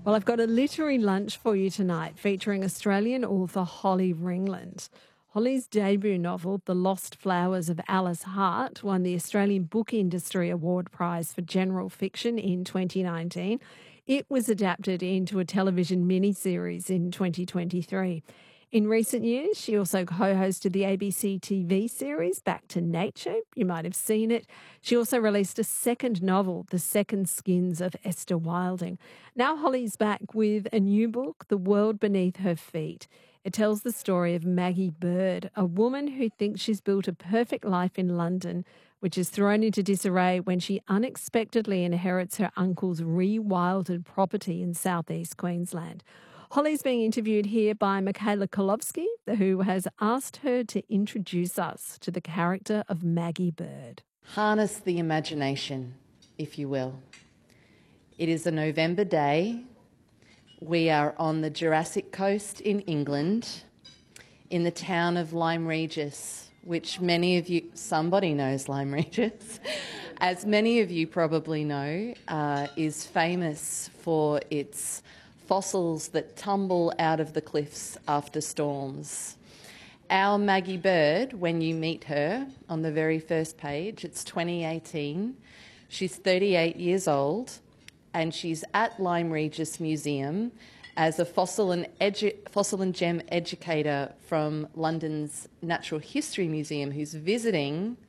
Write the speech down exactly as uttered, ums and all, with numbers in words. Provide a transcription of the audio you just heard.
Well, I've got a literary lunch for you tonight featuring Australian author Holly Ringland. Holly's debut novel, The Lost Flowers of Alice Hart, won the Australian Book Industry Award Prize for General Fiction in twenty nineteen. It was adapted into a television miniseries in twenty twenty-three. In recent years, she also co-hosted the A B C T V series Back to Nature. You might have seen it. She also released a second novel, The Second Skins of Esther Wilding. Now Holly's back with a new book, The World Beneath Her Feet. It tells the story of Maggie Bird, a woman who thinks she's built a perfect life in London, which is thrown into disarray when she unexpectedly inherits her uncle's rewilded property in southeast Queensland. Holly's being interviewed here by Michaela Kolowski, who has asked her to introduce us to the character of Maggie Bird. Harness the imagination, if you will. It is a November day. We are on the Jurassic Coast in England, in the town of Lyme Regis, which many of you, somebody knows Lyme Regis, as many of you probably know, uh, is famous for its fossils that tumble out of the cliffs after storms. Our Maggie Bird, when you meet her on the very first page, it's twenty eighteen, she's thirty-eight years old, and she's at Lyme Regis Museum as a fossil and, edu- fossil and gem educator from London's Natural History Museum who's visiting